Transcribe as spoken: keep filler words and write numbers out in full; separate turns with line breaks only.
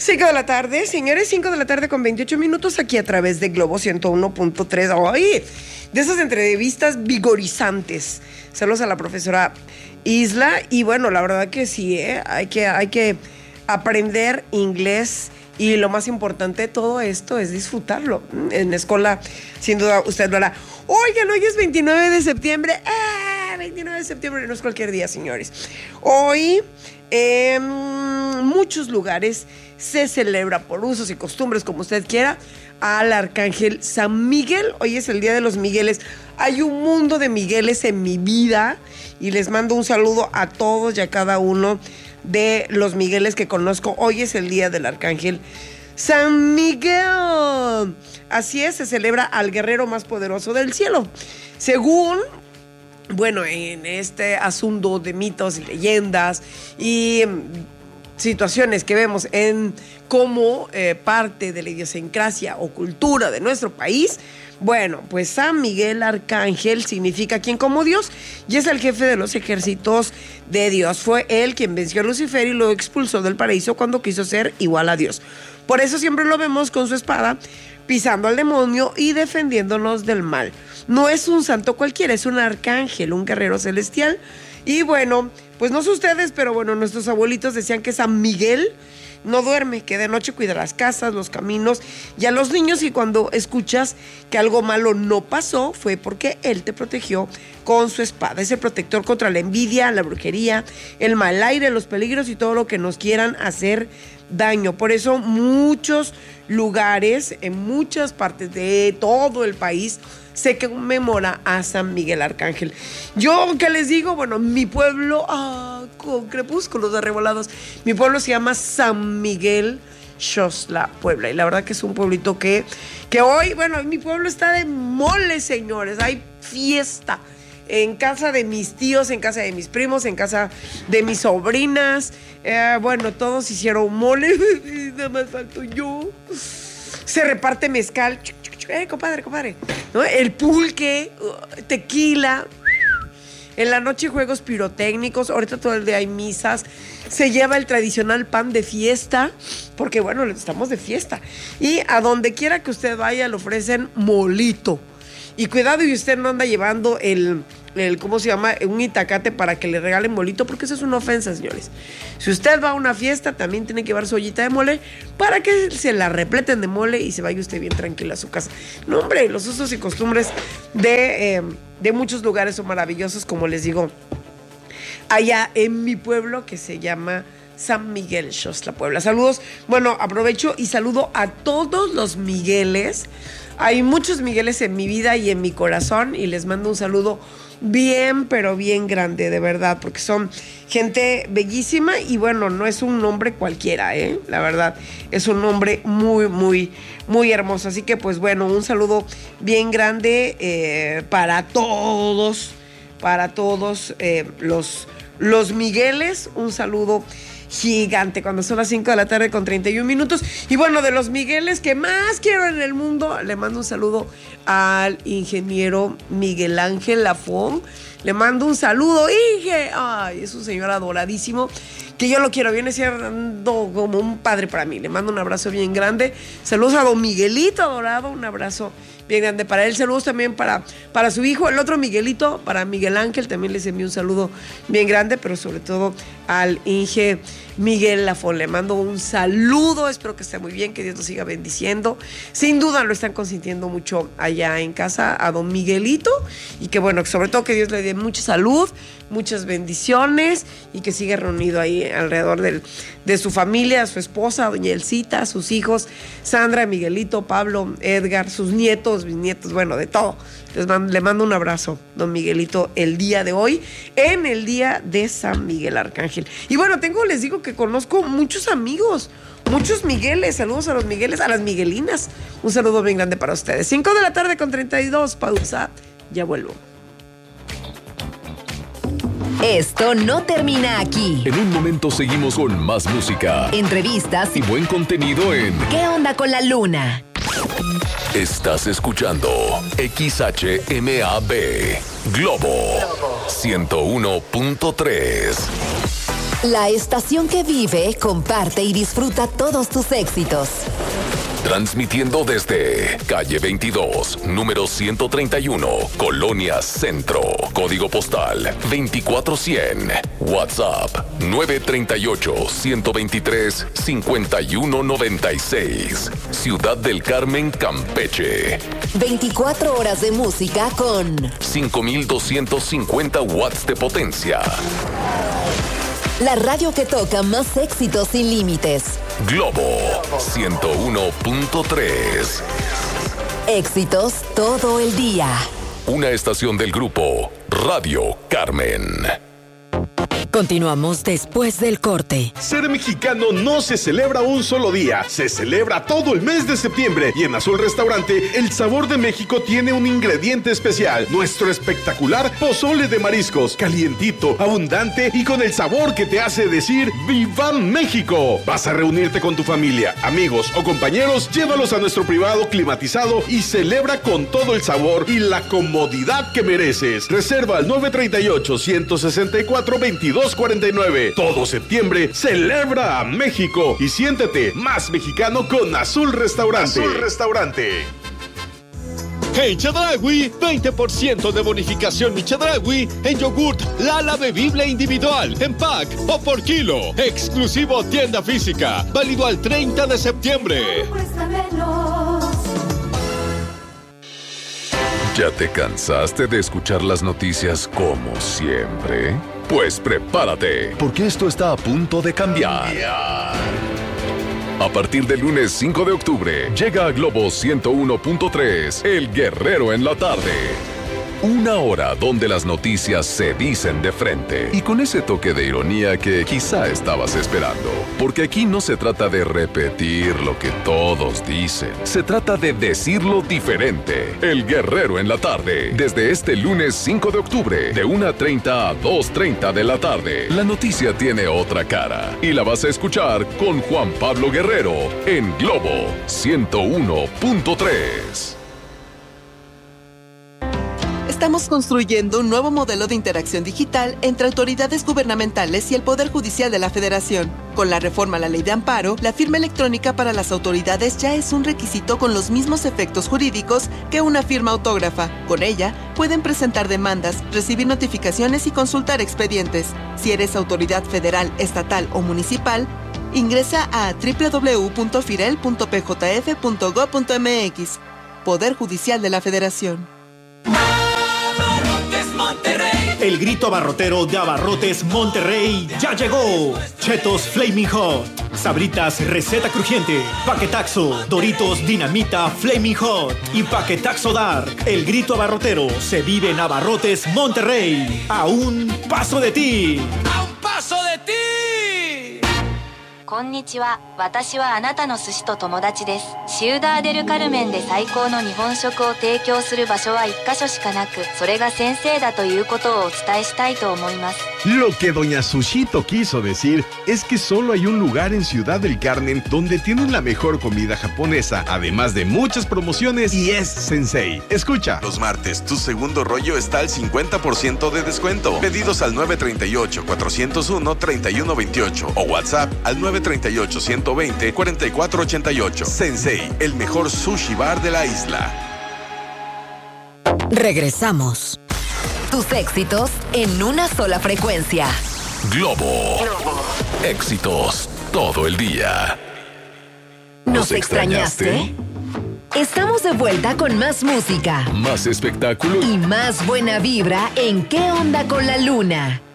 cinco de la tarde, señores, cinco de la tarde con veintiocho minutos aquí a través de Globo ciento uno punto tres. ¡Ay! De esas entrevistas vigorizantes. Saludos a la profesora Isla. Y bueno, la verdad que sí, ¿eh? hay que, hay que aprender inglés. Y lo más importante de todo esto es disfrutarlo. En la escuela, sin duda, usted lo hará. Oigan, hoy es veintinueve de septiembre. ¡Ah! veintinueve de septiembre no es cualquier día, señores. Hoy, en muchos lugares se celebra por usos y costumbres, como usted quiera, al Arcángel San Miguel. Hoy es el Día de los Migueles. Hay un mundo de Migueles en mi vida y les mando un saludo a todos y a cada uno de los Migueles que conozco. Hoy es el Día del Arcángel San Miguel. Así es, se celebra al guerrero más poderoso del cielo. Según, bueno, en este asunto de mitos y leyendas y situaciones que vemos en como eh, parte de la idiosincrasia o cultura de nuestro país, bueno, pues San Miguel Arcángel significa quien como Dios y es el jefe de los ejércitos de Dios. Fue él quien venció a Lucifer y lo expulsó del paraíso cuando quiso ser igual a Dios. Por eso siempre lo vemos con su espada pisando al demonio y defendiéndonos del mal. No es un santo cualquiera, es un arcángel, un guerrero celestial. Y bueno, pues no sé ustedes, pero bueno, nuestros abuelitos decían que San Miguel no duerme, que de noche cuida las casas, los caminos y a los niños, y cuando escuchas que algo malo no pasó fue porque él te protegió con su espada. Es el protector contra la envidia, la brujería, el mal aire, los peligros y todo lo que nos quieran hacer daño. Por eso muchos lugares, en muchas partes de todo el país, se conmemora a San Miguel Arcángel. Yo, ¿qué les digo? Bueno, mi pueblo, ah, con crepúsculos arrebolados, mi pueblo se llama San Miguel Xoxtla, Puebla. Y la verdad que es un pueblito que, que hoy, bueno, mi pueblo está de mole, señores. Hay fiesta en casa de mis tíos, en casa de mis primos, en casa de mis sobrinas. Eh, bueno, todos hicieron mole. Nada más falto yo. Se reparte mezcal. Eh, compadre, compadre, ¿no? El pulque, tequila. En la noche juegos pirotécnicos. Ahorita todo el día hay misas. Se lleva el tradicional pan de fiesta, porque bueno, estamos de fiesta. Y a donde quiera que usted vaya le ofrecen molito. Y cuidado y usted no anda llevando el, el, ¿cómo se llama? Un itacate para que le regalen molito, porque eso es una ofensa, señores. Si usted va a una fiesta, también tiene que llevar su ollita de mole para que se la repleten de mole y se vaya usted bien tranquilo a su casa. No, hombre, los usos y costumbres de, eh, de muchos lugares son maravillosos, como les digo, allá en mi pueblo que se llama San Miguel Xoxtla, Puebla. Saludos, bueno, aprovecho y saludo a todos los Migueles. Hay muchos Migueles en mi vida y en mi corazón y les mando un saludo bien, pero bien grande, de verdad, porque son gente bellísima y bueno, no es un nombre cualquiera, ¿eh? La verdad, es un nombre muy, muy, muy hermoso. Así que pues bueno, un saludo bien grande eh, para todos, para todos eh, los, los Migueles, un saludo gigante cuando son las cinco de la tarde con treinta y un minutos. Y bueno, de los Migueles que más quiero en el mundo, le mando un saludo al ingeniero Miguel Ángel Lafón. Le mando un saludo, Inge. Ay, es un señor adoradísimo, que yo lo quiero, viene siendo como un padre para mí. Le mando un abrazo bien grande. Saludos a don Miguelito adorado, un abrazo bien grande para él. Saludos también para, para su hijo, el otro Miguelito, para Miguel Ángel, también les envío un saludo bien grande, pero sobre todo al Inge Miguel Lafón. Le mando un saludo, espero que esté muy bien, que Dios lo siga bendiciendo. Sin duda lo están consintiendo mucho allá en casa a don Miguelito y que bueno, sobre todo que Dios le dé mucha salud, muchas bendiciones y que siga reunido ahí alrededor del, de su familia, su esposa, doña Elcita, sus hijos, Sandra, Miguelito, Pablo, Edgar, sus nietos, mis nietos, bueno, de todo. Les mando, le mando un abrazo, don Miguelito, el día de hoy, en el día de San Miguel Arcángel. Y bueno, tengo, les digo que conozco muchos amigos, muchos Migueles. Saludos a los Migueles, a las Miguelinas. Un saludo bien grande para ustedes. cinco de la tarde con treinta y dos, pausa, ya vuelvo.
Esto no termina aquí.
En un momento seguimos con más música,
entrevistas
y buen contenido en
¿Qué onda con la luna?
Estás escuchando X H M A B Globo ciento uno punto tres.
La estación que vive, comparte y disfruta todos tus éxitos.
Transmitiendo desde calle veintidós, número ciento treinta y uno, Colonia Centro. Código postal veinticuatro cien. WhatsApp nueve tres ocho, uno dos tres, cinco uno nueve seis. Ciudad del Carmen, Campeche.
veinticuatro horas de música con
cinco mil doscientos cincuenta watts de potencia.
la radio que toca más éxitos sin límites.
Globo ciento uno punto tres.
Éxitos todo el día.
Una estación del grupo Radio Carmen.
Continuamos después del corte.
Ser mexicano no se celebra un solo día, se celebra todo el mes de septiembre. Y en Azul Restaurante, el sabor de México tiene un ingrediente especial: nuestro espectacular pozole de mariscos, calientito, abundante y con el sabor que te hace decir ¡Viva México! Vas a reunirte con tu familia, amigos o compañeros, llévalos a nuestro privado climatizado y celebra con todo el sabor y la comodidad que mereces. Reserva al nueve tres ocho, uno seis cuatro, veintidós cuarenta y nueve. Todo septiembre celebra a México y siéntete más mexicano con Azul Restaurante. Azul Restaurante.
En Chedraui, veinte por ciento de bonificación mi Chedraui en yogurt Lala bebible individual, en pack o por kilo. Exclusivo tienda física, válido al treinta de septiembre.
¿Ya te cansaste de escuchar las noticias como siempre? Pues prepárate, porque esto está a punto de cambiar. A partir del lunes cinco de octubre, llega a Globo ciento uno punto tres, El Guerrero en la tarde. Una hora donde las noticias se dicen de frente y con ese toque de ironía que quizá estabas esperando. Porque aquí no se trata de repetir lo que todos dicen, se trata de decirlo diferente. El Guerrero en la tarde, desde este lunes cinco de octubre, de una treinta a dos treinta de la tarde. La noticia tiene otra cara y la vas a escuchar con Juan Pablo Guerrero en Globo ciento uno punto tres.
Estamos construyendo un nuevo modelo de interacción digital entre autoridades gubernamentales y el Poder Judicial de la Federación. Con la reforma a la Ley de Amparo, la firma electrónica para las autoridades ya es un requisito con los mismos efectos jurídicos que una firma autógrafa. Con ella, pueden presentar demandas, recibir notificaciones y consultar expedientes. Si eres autoridad federal, estatal o municipal, ingresa a doble u doble u doble u punto firel punto p j f punto gob punto m x. Poder Judicial de la Federación.
El grito abarrotero de Abarrotes Monterrey ya llegó. Chetos Flaming Hot, Sabritas Receta Crujiente, Paquetaxo, Doritos Dinamita Flaming Hot y Paquetaxo Dark. El grito abarrotero se vive en Abarrotes Monterrey. A un paso de ti.
¡A un paso de ti!
こんにちは。私はあなたの寿司と友達です。シウダーデルカルメンで最高の日本食を提供する場所は一カ所しかなく、それが先生だということをお伝えしたいと思います。
Lo que doña Sushito quiso decir es que solo hay un lugar en Ciudad del Carmen donde tienen la mejor comida japonesa, además de muchas promociones, y es Sensei. Escucha.
Los martes, tu segundo rollo está al cincuenta por ciento de descuento. Pedidos al nueve tres ocho, cuatro cero uno, tres uno dos ocho o WhatsApp al nueve tres ocho, uno dos cero, cuatro cuatro ocho ocho. Sensei, el mejor sushi bar de la isla.
Regresamos. Tus éxitos en una sola frecuencia.
Globo. Globo. Éxitos todo el día.
¿Nos extrañaste? Estamos de vuelta con más música.
Más espectáculo.
Y más buena vibra en ¿Qué onda con la luna?